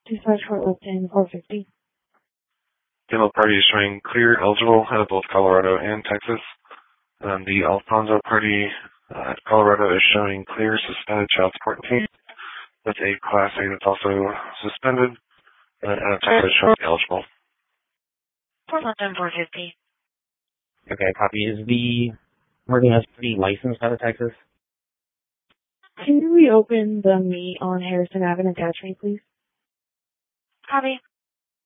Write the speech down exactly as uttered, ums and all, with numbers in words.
Dispatch for Oakton four fifty. Demo party is showing clear, eligible out of both Colorado and Texas. Um, the Alfonso party uh, at Colorado is showing clear, suspended child support and fees. That's a Class A that's also suspended. And out of Texas showing eligible. Port Oakton four fifty. Okay, copy. Is the Martin S P licensed out of Texas? Can you reopen the meet on Harrison Avenue attachment, please? Copy.